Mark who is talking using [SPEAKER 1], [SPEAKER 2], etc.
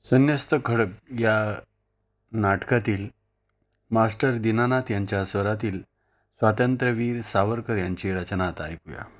[SPEAKER 1] संन्यस्त खडक या नाटकातील मास्टर दीनानाथ यांच्या स्वरातील स्वातंत्र्यवीर सावरकर यांची रचना आता ऐकूया.